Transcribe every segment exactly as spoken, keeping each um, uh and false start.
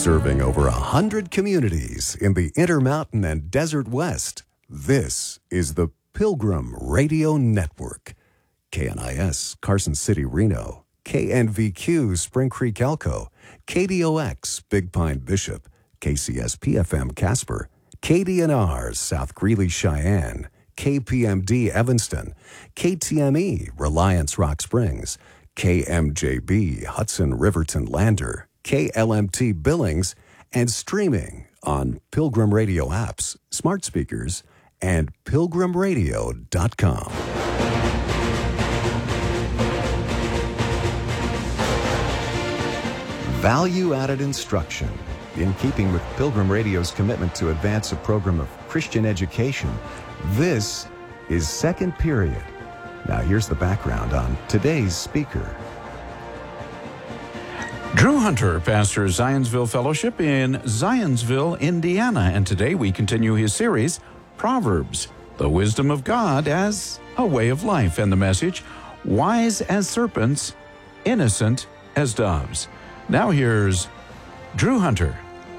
Serving over a hundred communities in the Intermountain and Desert West, this is the Pilgrim Radio Network. K N I S, Carson City, Reno. K N V Q, Spring Creek, Elko. K D O X, Big Pine, Bishop. K C S P F M, Casper. K D N R, South Greeley, Cheyenne. K P M D, Evanston. K T M E, Reliance, Rock Springs. K M J B, Hudson, Riverton, Lander. K L M T, Billings, and streaming on Pilgrim Radio apps, smart speakers, and pilgrim radio dot com. Value-added instruction. In keeping with Pilgrim Radio's commitment to advance a program of Christian education, this is Second Period. Now here's the background on today's speaker. Drew Hunter pastors Zionsville Fellowship in Zionsville, Indiana, and today we continue his series, Proverbs, the Wisdom of God as a Way of Life, and the message, Wise as Serpents, Innocent as Doves. Now here's Drew Hunter.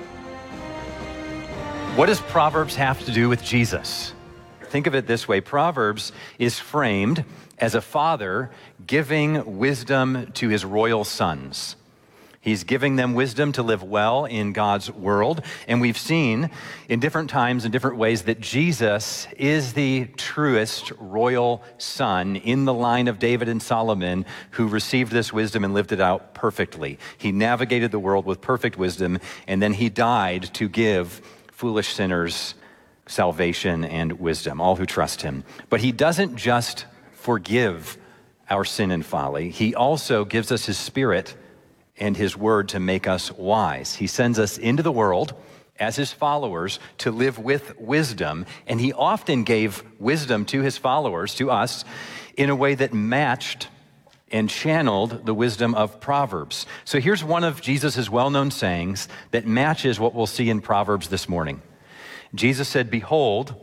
What does Proverbs have to do with Jesus? Think of it this way. Proverbs is framed as a father giving wisdom to his royal sons. He's giving them wisdom to live well in God's world. And we've seen in different times and different ways that Jesus is the truest royal son in the line of David and Solomon who received this wisdom and lived it out perfectly. He navigated the world with perfect wisdom, and then he died to give foolish sinners salvation and wisdom, all who trust him. But he doesn't just forgive our sin and folly. He also gives us his Spirit and his word to make us wise. He sends us into the world as his followers to live with wisdom, and he often gave wisdom to his followers, to us, in a way that matched and channeled the wisdom of Proverbs. So here's one of Jesus's well-known sayings that matches what we'll see in Proverbs this morning. Jesus said, "Behold,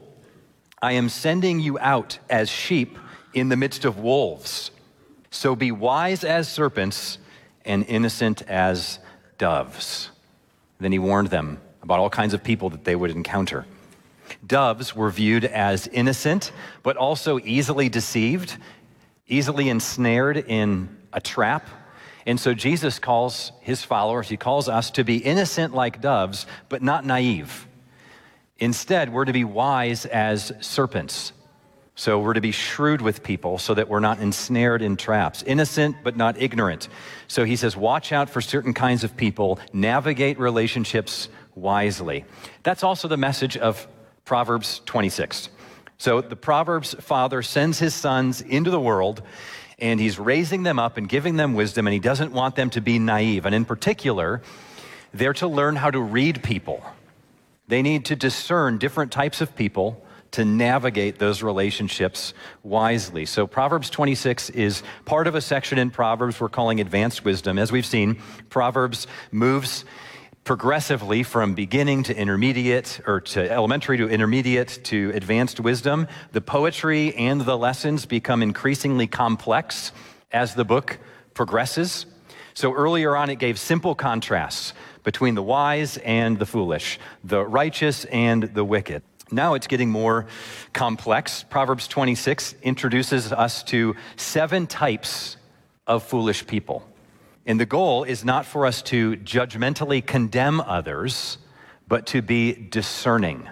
I am sending you out as sheep in the midst of wolves. So be wise as serpents and innocent as doves." Then he warned them about all kinds of people that they would encounter. Doves were viewed as innocent, but also easily deceived, easily ensnared in a trap. And so Jesus calls his followers, he calls us to be innocent like doves, but not naive. Instead, we're to be wise as serpents. So we're to be shrewd with people so that we're not ensnared in traps. Innocent, but not ignorant. So he says, watch out for certain kinds of people, navigate relationships wisely. That's also the message of Proverbs twenty-six. So the Proverbs father sends his sons into the world, and he's raising them up and giving them wisdom, and he doesn't want them to be naive. And in particular, they're to learn how to read people. They need to discern different types of people to navigate those relationships wisely. So Proverbs twenty-six is part of a section in Proverbs we're calling Advanced Wisdom. As we've seen, Proverbs moves progressively from beginning to intermediate, or to elementary to intermediate to advanced wisdom. The poetry and the lessons become increasingly complex as the book progresses. So earlier on, it gave simple contrasts between the wise and the foolish, the righteous and the wicked. Now it's getting more complex. Proverbs twenty-six introduces us to seven types of foolish people. And the goal is not for us to judgmentally condemn others, but to be discerning.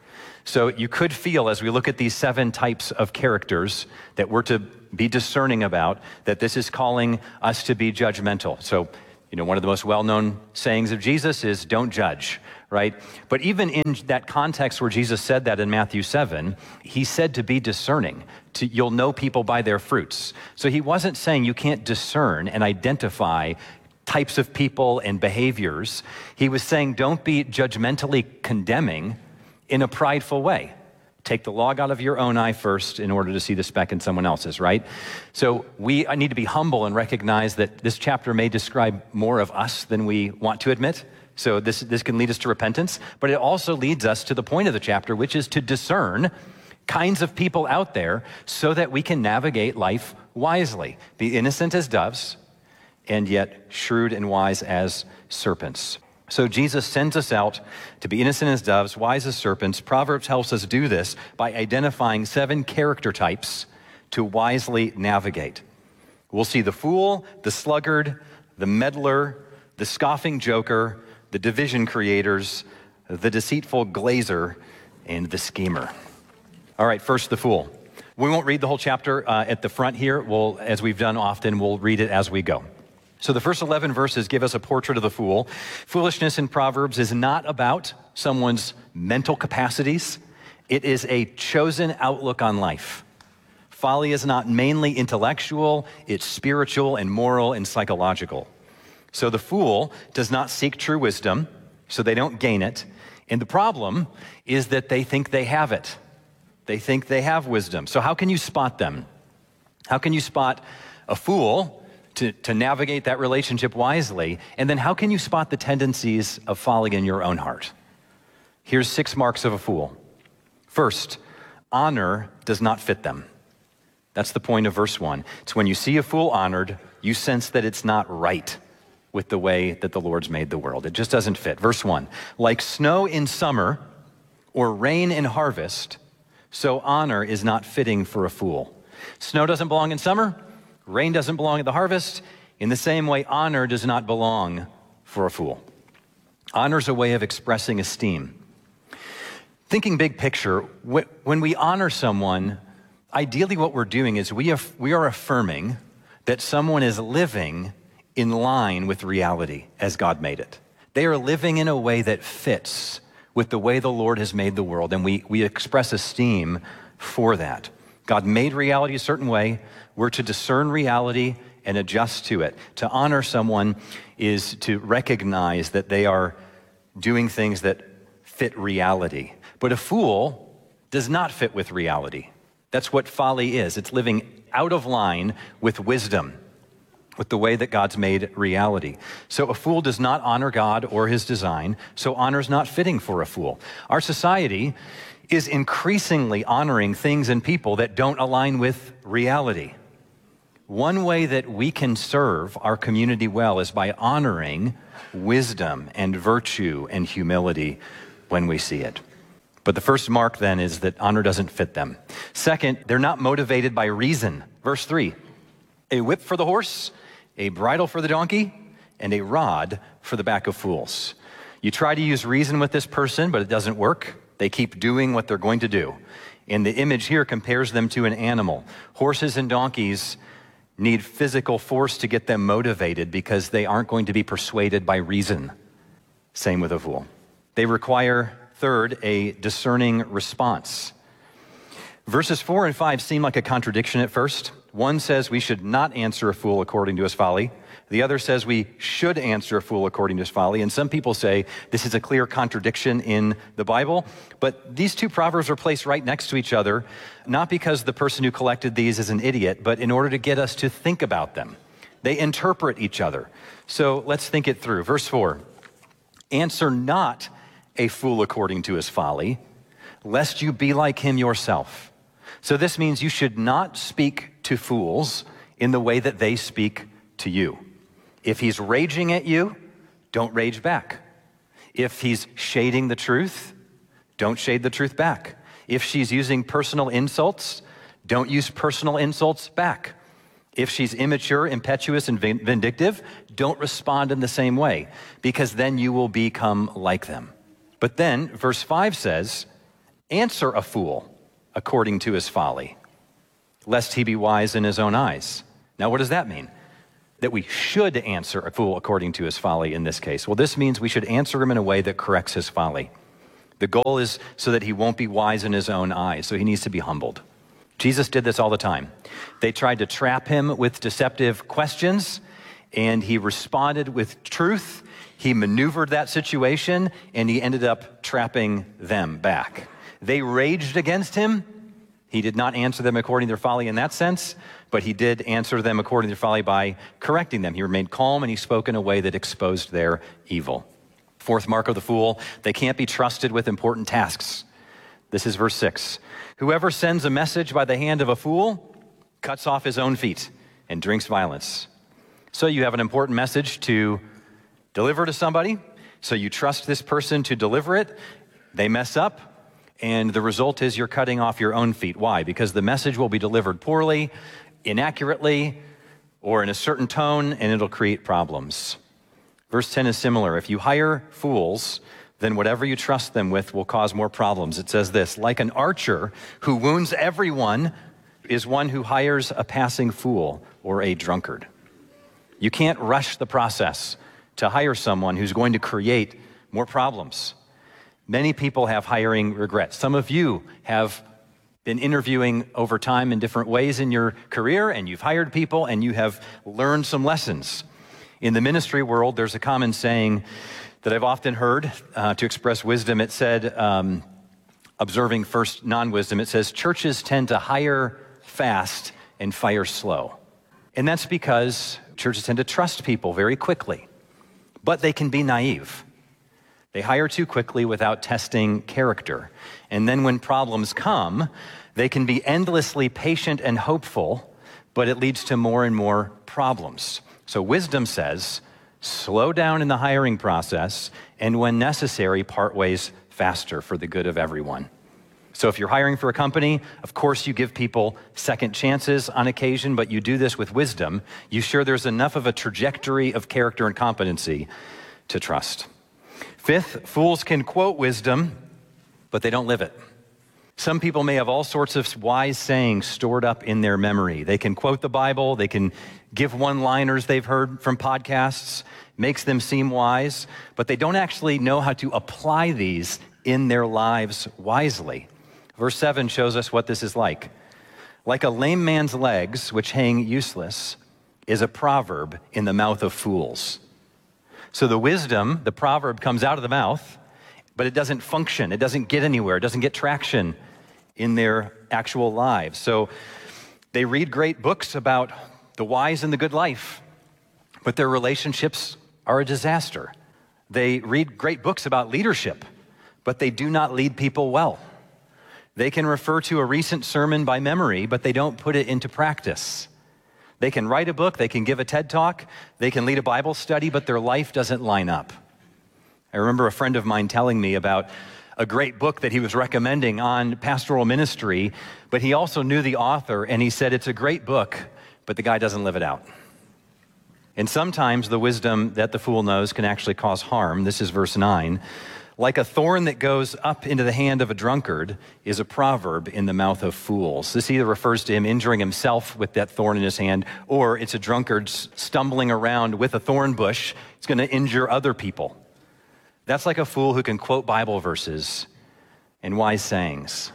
So you could feel, as we look at these seven types of characters that we're to be discerning about, that this is calling us to be judgmental. So, you know, one of the most well-known sayings of Jesus is, don't judge, right? But even in that context where Jesus said that in Matthew seven, he said to be discerning. To, you'll know people by their fruits. So he wasn't saying you can't discern and identify types of people and behaviors. He was saying don't be judgmentally condemning in a prideful way. Take the log out of your own eye first in order to see the speck in someone else's, right? So we need to be humble and recognize that this chapter may describe more of us than we want to admit. So this, this can lead us to repentance, but it also leads us to the point of the chapter, which is to discern kinds of people out there so that we can navigate life wisely. Be innocent as doves, and yet shrewd and wise as serpents. So Jesus sends us out to be innocent as doves, wise as serpents. Proverbs helps us do this by identifying seven character types to wisely navigate. We'll see the fool, the sluggard, the meddler, the scoffing joker, the division creators, the deceitful glazer, and the schemer. All right, first the fool. We won't read the whole chapter uh, at the front here. We'll, as we've done often, we'll read it as we go. So the first eleven verses give us a portrait of the fool. Foolishness in Proverbs is not about someone's mental capacities. It is a chosen outlook on life. Folly is not mainly intellectual, it's spiritual and moral and psychological. So the fool does not seek true wisdom, so they don't gain it. And the problem is that they think they have it. They think they have wisdom. So how can you spot them? How can you spot a fool to, to navigate that relationship wisely? And then how can you spot the tendencies of folly in your own heart? Here's six marks of a fool. First, honor does not fit them. That's the point of verse one. It's when you see a fool honored, you sense that it's not right with the way that the Lord's made the world. It just doesn't fit. Verse one, like snow in summer or rain in harvest, so honor is not fitting for a fool. Snow doesn't belong in summer. Rain doesn't belong at the harvest. In the same way, honor does not belong for a fool. Honor is a way of expressing esteem. Thinking big picture, when we honor someone, ideally what we're doing is we are, we are affirming that someone is living in line with reality as God made it. They are living in a way that fits with the way the Lord has made the world, and we, we express esteem for that. God made reality a certain way. We're to discern reality and adjust to it. To honor someone is to recognize that they are doing things that fit reality. But a fool does not fit with reality. That's what folly is. It's living out of line with wisdom, with the way that God's made reality. So a fool does not honor God or his design, so honor's not fitting for a fool. Our society is increasingly honoring things and people that don't align with reality. One way that we can serve our community well is by honoring wisdom and virtue and humility when we see it. But the first mark then is that honor doesn't fit them. Second, they're not motivated by reason. Verse three, a whip for the horse, a bridle for the donkey, and a rod for the back of fools. You try to use reason with this person, but it doesn't work. They keep doing what they're going to do. And the image here compares them to an animal. Horses and donkeys need physical force to get them motivated because they aren't going to be persuaded by reason. Same with a fool. They require, third, a discerning response. Verses four and five seem like a contradiction at first. One says we should not answer a fool according to his folly. The other says we should answer a fool according to his folly. And some people say this is a clear contradiction in the Bible. But these two proverbs are placed right next to each other, not because the person who collected these is an idiot, but in order to get us to think about them. They interpret each other. So let's think it through. Verse four, answer not a fool according to his folly, lest you be like him yourself. So this means you should not speak to fools in the way that they speak to you. If he's raging at you, don't rage back. If he's shading the truth, don't shade the truth back. If she's using personal insults, don't use personal insults back. If she's immature, impetuous, and vindictive, don't respond in the same way, because then you will become like them. But then verse five says, answer a fool according to his folly, lest he be wise in his own eyes. Now, what does that mean? That we should answer a fool according to his folly in this case. Well, this means we should answer him in a way that corrects his folly. The goal is so that he won't be wise in his own eyes, so he needs to be humbled. Jesus did this all the time. They tried to trap him with deceptive questions, and he responded with truth. He maneuvered that situation, and he ended up trapping them back. They raged against him. He did not answer them according to their folly in that sense, but he did answer them according to their folly by correcting them. He remained calm, and he spoke in a way that exposed their evil. Fourth mark of the fool, they can't be trusted with important tasks. This is verse six. Whoever sends a message by the hand of a fool cuts off his own feet and drinks violence. So you have an important message to deliver to somebody, So you trust this person to deliver it, they mess up, and the result is you're cutting off your own feet. Why? Because the message will be delivered poorly, inaccurately, or in a certain tone, and it'll create problems. Verse ten is similar. If you hire fools, then whatever you trust them with will cause more problems. It says this, like an archer who wounds everyone is one who hires a passing fool or a drunkard. You can't rush the process to hire someone who's going to create more problems. Many people have hiring regrets. Some of you have been interviewing over time in different ways in your career, and you've hired people, and you have learned some lessons. In the ministry world, there's a common saying that I've often heard uh, to express wisdom. It said, um, observing first non-wisdom, it says, churches tend to hire fast and fire slow. And that's because churches tend to trust people very quickly, but they can be naive. They hire too quickly without testing character. And then when problems come, they can be endlessly patient and hopeful, but it leads to more and more problems. So wisdom says, slow down in the hiring process, and when necessary, part ways faster for the good of everyone. So if you're hiring for a company, of course you give people second chances on occasion, but you do this with wisdom. You sure there's enough of a trajectory of character and competency to trust. Fifth, fools can quote wisdom, but they don't live it. Some people may have all sorts of wise sayings stored up in their memory. They can quote the Bible, they can give one-liners they've heard from podcasts, makes them seem wise, but they don't actually know how to apply these in their lives wisely. Verse seven shows us what this is like. Like a lame man's legs, which hang useless, is a proverb in the mouth of fools. So the wisdom, the proverb comes out of the mouth, but it doesn't function. It doesn't get anywhere. It doesn't get traction in their actual lives. So they read great books about the wise and the good life, but their relationships are a disaster. They read great books about leadership, but they do not lead people well. They can refer to a recent sermon by memory, but they don't put it into practice. They can write a book, they can give a TED Talk, they can lead a Bible study, but their life doesn't line up. I remember a friend of mine telling me about a great book that he was recommending on pastoral ministry, but he also knew the author, and he said, it's a great book, but the guy doesn't live it out. And sometimes the wisdom that the fool knows can actually cause harm. This is verse nine. Like a thorn that goes up into the hand of a drunkard is a proverb in the mouth of fools. This either refers to him injuring himself with that thorn in his hand, or it's a drunkard stumbling around with a thorn bush. It's going to injure other people. That's like a fool who can quote Bible verses and wise sayings,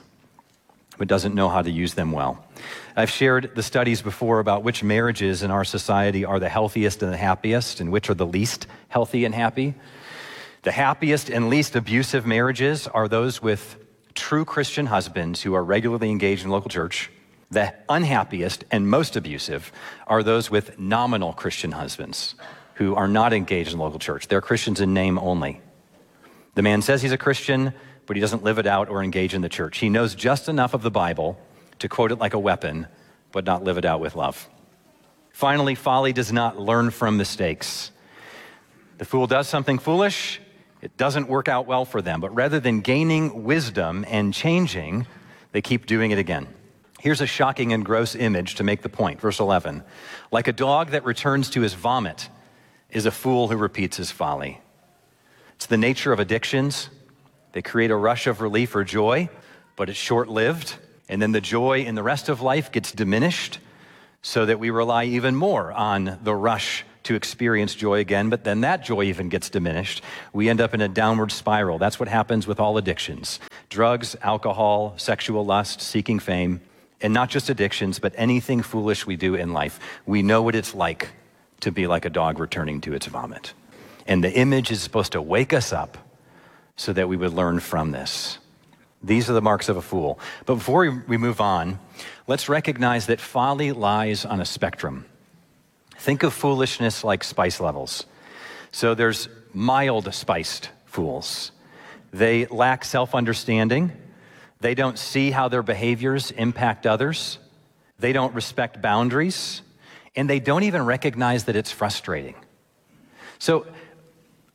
but doesn't know how to use them well. I've shared the studies before about which marriages in our society are the healthiest and the happiest, and which are the least healthy and happy. The happiest and least abusive marriages are those with true Christian husbands who are regularly engaged in local church. The unhappiest and most abusive are those with nominal Christian husbands who are not engaged in local church. They're Christians in name only. The man says he's a Christian, but he doesn't live it out or engage in the church. He knows just enough of the Bible to quote it like a weapon, but not live it out with love. Finally, folly does not learn from mistakes. The fool does something foolish, it doesn't work out well for them, but rather than gaining wisdom and changing, they keep doing it again. Here's a shocking and gross image to make the point. Verse eleven, like a dog that returns to his vomit is a fool who repeats his folly. It's the nature of addictions. They create a rush of relief or joy, but it's short-lived, and then the joy in the rest of life gets diminished so that we rely even more on the rush to experience joy again, but then that joy even gets diminished. We end up in a downward spiral. That's what happens with all addictions. Drugs, alcohol, sexual lust, seeking fame, and not just addictions, but anything foolish we do in life. We know what it's like to be like a dog returning to its vomit. And the image is supposed to wake us up so that we would learn from this. These are the marks of a fool. But before we move on, let's recognize that folly lies on a spectrum. Think of foolishness like spice levels. So there's mild spiced fools. They lack self-understanding. They don't see how their behaviors impact others. They don't respect boundaries. And they don't even recognize that it's frustrating. So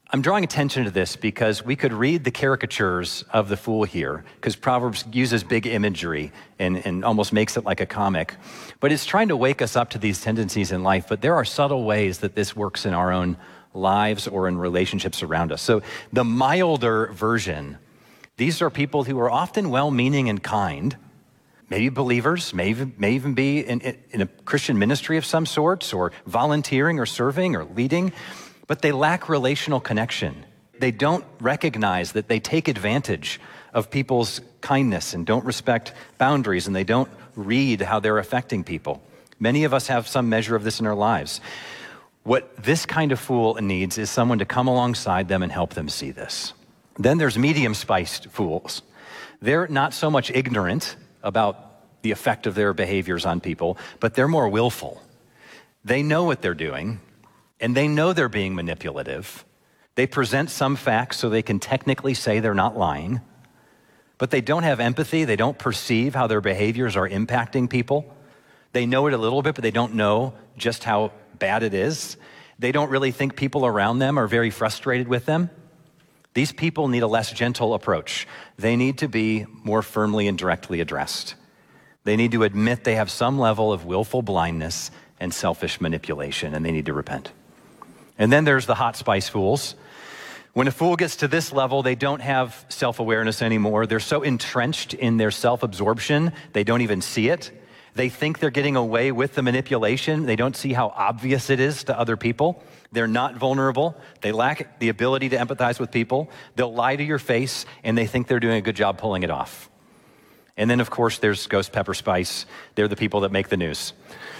I'm drawing attention to this because we could read the caricatures of the fool here, because Proverbs uses big imagery and, and almost makes it like a comic. But it's trying to wake us up to these tendencies in life. But there are subtle ways that this works in our own lives or in relationships around us. So the milder version, these are people who are often well-meaning and kind, maybe believers, may even, may even be in, in a Christian ministry of some sorts, or volunteering or serving or leading, but they lack relational connection. They don't recognize that they take advantage of people's kindness and don't respect boundaries, and they don't read how they're affecting people. Many of us have some measure of this in our lives. What this kind of fool needs is someone to come alongside them and help them see this. Then there's medium-spiced fools. They're not so much ignorant about the effect of their behaviors on people, but they're more willful. They know what they're doing, and they know they're being manipulative. They present some facts so they can technically say they're not lying, but they don't have empathy. They don't perceive how their behaviors are impacting people. They know it a little bit, but they don't know just how bad it is. They don't really think people around them are very frustrated with them. These people need a less gentle approach. They need to be more firmly and directly addressed. They need to admit they have some level of willful blindness and selfish manipulation, and they need to repent. And then there's the hot spice fools. When a fool gets to this level, they don't have self-awareness anymore. They're so entrenched in their self-absorption, they don't even see it. They think they're getting away with the manipulation. They don't see how obvious it is to other people. They're not vulnerable. They lack the ability to empathize with people. They'll lie to your face, and they think they're doing a good job pulling it off. And then, of course, there's Ghost Pepper Spice. They're the people that make the news.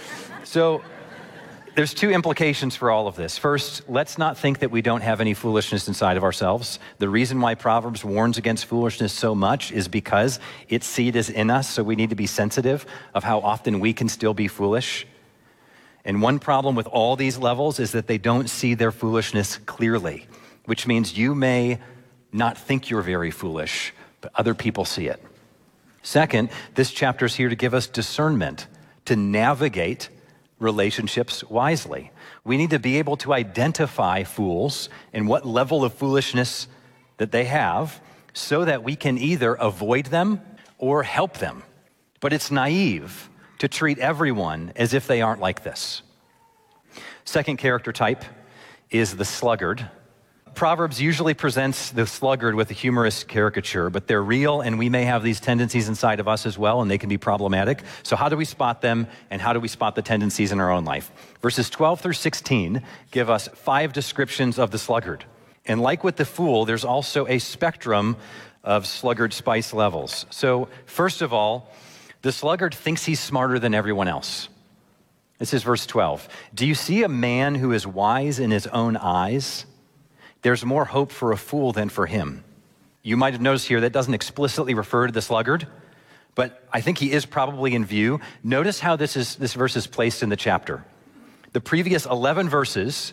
So there's two implications for all of this. First, let's not think that we don't have any foolishness inside of ourselves. The reason why Proverbs warns against foolishness so much is because its seed is in us, so we need to be sensitive of how often we can still be foolish. And one problem with all these levels is that they don't see their foolishness clearly, which means you may not think you're very foolish, but other people see it. Second, this chapter is here to give us discernment, to navigate relationships wisely. We need to be able to identify fools and what level of foolishness that they have so that we can either avoid them or help them. But it's naive to treat everyone as if they aren't like this. Second character type is the sluggard. Proverbs usually presents the sluggard with a humorous caricature, but they're real, and we may have these tendencies inside of us as well, and they can be problematic. So how do we spot them, and how do we spot the tendencies in our own life? Verses twelve through sixteen give us five descriptions of the sluggard. And like with the fool, there's also a spectrum of sluggard spice levels. So first of all, the sluggard thinks he's smarter than everyone else. This is verse twelve. Do you see a man who is wise in his own eyes? There's more hope for a fool than for him. You might have noticed here that doesn't explicitly refer to the sluggard, but I think he is probably in view. Notice how this is this verse is placed in the chapter. The previous eleven verses,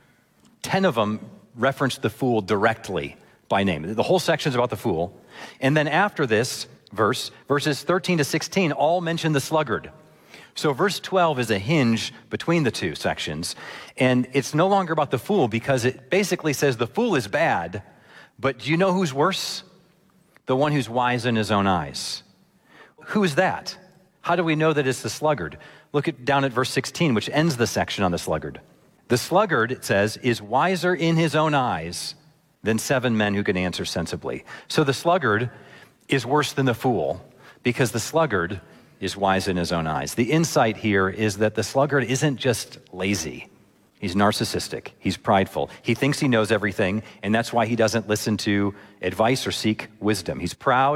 ten of them reference the fool directly by name. The whole section is about the fool. And then after this verse, verses thirteen to sixteen all mention the sluggard. So verse twelve is a hinge between the two sections, and it's no longer about the fool because it basically says the fool is bad, but do you know who's worse? The one who's wise in his own eyes. Who is that? How do we know that it's the sluggard? Look at, down at verse sixteen, which ends the section on the sluggard. The sluggard, it says, is wiser in his own eyes than seven men who can answer sensibly. So the sluggard is worse than the fool because the sluggard is wise in his own eyes. The insight here is that the sluggard isn't just lazy. He's narcissistic. He's prideful. He thinks he knows everything, and that's why he doesn't listen to advice or seek wisdom. He's proud.